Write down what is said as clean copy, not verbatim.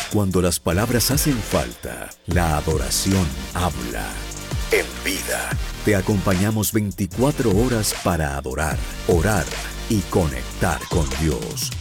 Cuando las palabras hacen falta, la adoración habla. En vida, te acompañamos 24 horas para adorar, orar y conectar con Dios.